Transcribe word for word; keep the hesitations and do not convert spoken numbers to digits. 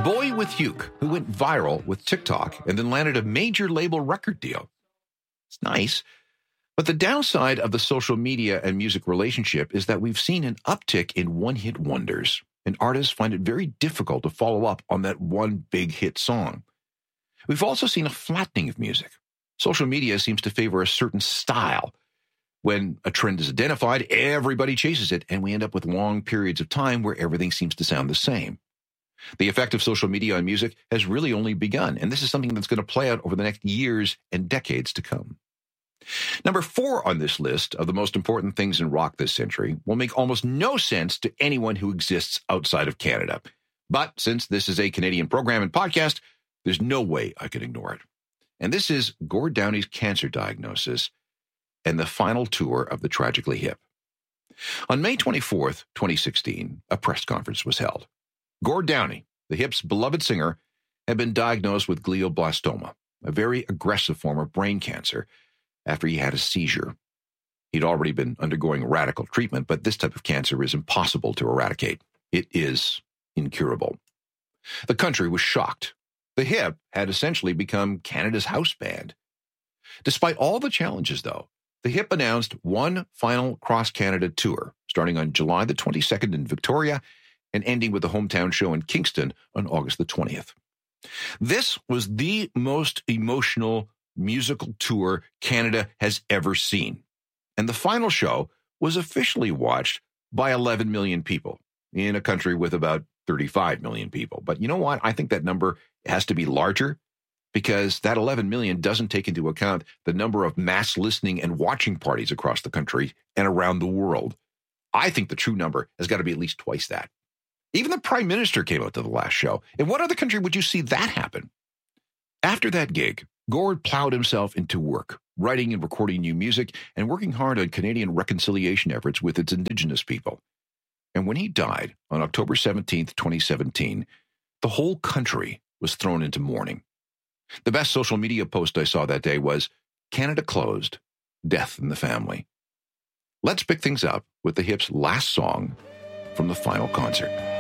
Boy with Uke, who went viral with TikTok and then landed a major label record deal. It's nice. But the downside of the social media and music relationship is that we've seen an uptick in one-hit wonders, and artists find it very difficult to follow up on that one big hit song. We've also seen a flattening of music. Social media seems to favor a certain style. When a trend is identified, everybody chases it, and we end up with long periods of time where everything seems to sound the same. The effect of social media on music has really only begun, and this is something that's going to play out over the next years and decades to come. Number four on this list of the most important things in rock this century will make almost no sense to anyone who exists outside of Canada. But since this is a Canadian program and podcast, there's no way I can ignore it. And this is Gord Downie's cancer diagnosis and the final tour of the Tragically Hip. On May twenty-fourth, twenty sixteen, a press conference was held. Gord Downie, the Hip's beloved singer, had been diagnosed with glioblastoma, a very aggressive form of brain cancer, after he had a seizure. He'd already been undergoing radical treatment, but this type of cancer is impossible to eradicate. It is incurable. The country was shocked. The Hip had essentially become Canada's house band. Despite all the challenges, though, the Hip announced one final cross-Canada tour, starting on July the twenty-second in Victoria and ending with a hometown show in Kingston on August the twentieth. This was the most emotional musical tour Canada has ever seen. And the final show was officially watched by eleven million people in a country with about thirty-five million people. But you know what? I think that number has to be larger because that eleven million doesn't take into account the number of mass listening and watching parties across the country and around the world. I think the true number has got to be at least twice that. Even the Prime Minister came out to the last show. In what other country would you see that happen? After that gig, Gord plowed himself into work, writing and recording new music and working hard on Canadian reconciliation efforts with its Indigenous people. And when he died on October seventeenth, twenty seventeen, the whole country was thrown into mourning. The best social media post I saw that day was, "Canada closed, death in the family." Let's pick things up with the Hip's last song from the final concert.